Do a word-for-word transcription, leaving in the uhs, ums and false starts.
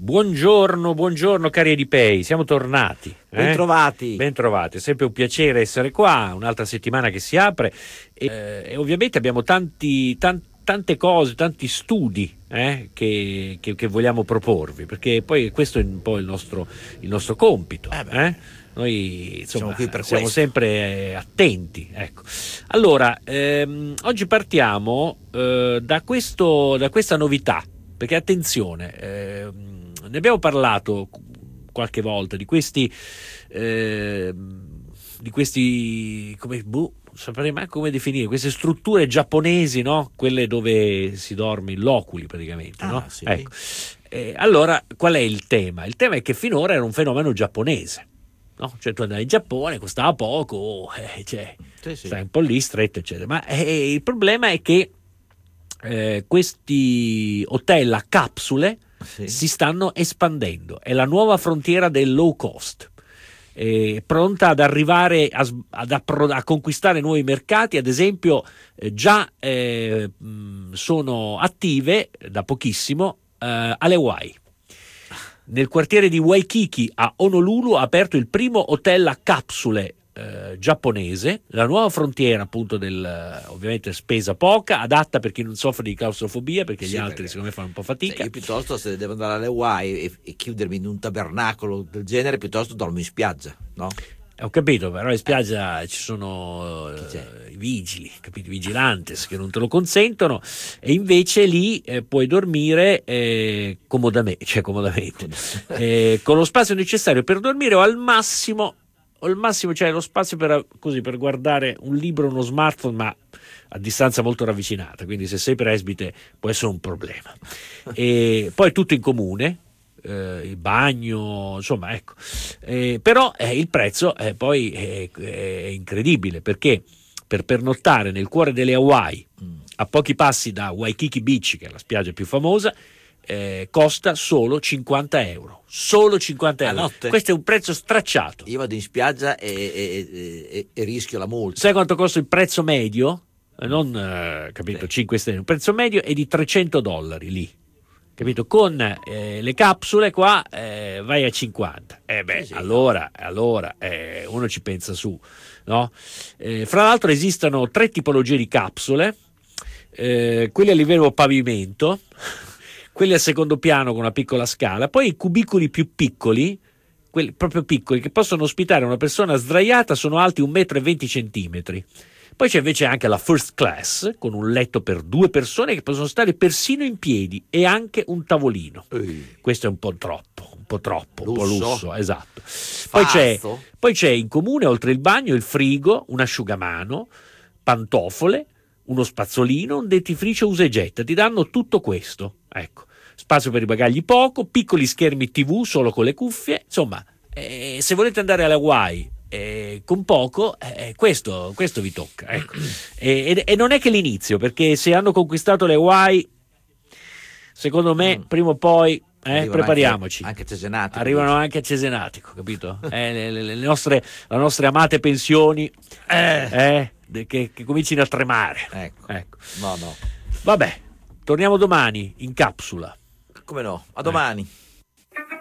Buongiorno, buongiorno cari Edipei, siamo tornati. Eh? Bentrovati. Bentrovati, è sempre un piacere essere qua, un'altra settimana che si apre e, eh, e ovviamente abbiamo tanti, tanti, tante cose, tanti studi eh, che, che, che vogliamo proporvi, perché poi questo è un po' il nostro, il nostro compito. Eh eh? Noi insomma, siamo, qui per siamo sempre eh, attenti. Ecco. Allora, ehm, oggi partiamo eh, da, questo, da questa novità, perché attenzione, ehm, ne abbiamo parlato qualche volta di questi eh, di questi come boh, non saprei mai come definire queste strutture giapponesi, no? Quelle dove si dorme in loculi praticamente, ah, no? Sì. Ecco. Eh, allora qual è il tema? Il tema è che finora era un fenomeno giapponese, no? Cioè tu andavi in Giappone, costava poco, eh, cioè, sì, sì. Stai un po' lì stretto eccetera, ma eh, il problema è che eh, questi hotel a capsule Sì. si stanno espandendo, è la nuova frontiera del low cost, è pronta ad arrivare a, ad appro- a conquistare nuovi mercati. Ad esempio eh, già eh, mh, sono attive da pochissimo eh, alle Hawaii. Nel quartiere di Waikiki a Honolulu ha aperto il primo hotel a capsule Eh, giapponese, la nuova frontiera appunto del ovviamente spesa poca, adatta per chi non soffre di claustrofobia, perché sì, gli altri perché, secondo me fanno un po' fatica. Cioè io piuttosto, se devo andare alle Hawaii e, e chiudermi in un tabernacolo del genere, piuttosto dormo in spiaggia, no? Ho capito, però in spiaggia eh. ci sono eh, i vigili, capito? I vigilantes che non te lo consentono, e invece lì eh, puoi dormire eh, comodamente, cioè comodamente eh, con lo spazio necessario per dormire, o al massimo o al massimo c'è cioè lo spazio per, così, per guardare un libro, uno smartphone, ma a distanza molto ravvicinata, quindi se sei presbite può essere un problema. E poi tutto in comune, eh, il bagno, insomma, ecco. Eh, però eh, il prezzo eh, poi è, è incredibile, perché per pernottare nel cuore delle Hawaii, a pochi passi da Waikiki Beach, che è la spiaggia più famosa, Eh, costa solo cinquanta euro, solo cinquanta euro. Questo è un prezzo stracciato. Io vado in spiaggia e, e, e, e rischio la multa. Sai quanto costa il prezzo medio? Non eh, capito, sì. cinque stelle. Il prezzo medio è di trecento dollari lì, capito? Con eh, le capsule qua eh, vai a cinquanta. Eh beh, sì, sì. allora, allora eh, uno ci pensa su, no? Eh, fra l'altro esistono tre tipologie di capsule, eh, quelle a livello pavimento, quelli al secondo piano con una piccola scala, poi i cubicoli più piccoli, quelli proprio piccoli, che possono ospitare una persona sdraiata, sono alti un metro e venti centimetri. Poi c'è invece anche la first class, con un letto per due persone che possono stare persino in piedi, e anche un tavolino. Ehi. Questo è un po' troppo, un po' troppo, lusso. un po' lusso, esatto. Poi c'è, poi c'è in comune, oltre il bagno, il frigo, un asciugamano, pantofole, uno spazzolino, un dentifricio usa e getta. Ti danno tutto questo, ecco. Spazio per i bagagli poco, piccoli schermi tivù solo con le cuffie, insomma, eh, se volete andare alle Hawaii eh, con poco, eh, questo, questo vi tocca, ecco. e, e, e non è che l'inizio, perché se hanno conquistato le Hawaii, secondo me, mm. prima o poi eh, prepariamoci. Anche, anche Cesenatico. Arrivano dice. anche a Cesenatico, capito? eh, le, le, le, nostre, le nostre amate pensioni eh, eh, che, che comincino a tremare. Ecco. ecco. No, no. Vabbè, torniamo domani in capsula. Come no? A domani. Eh.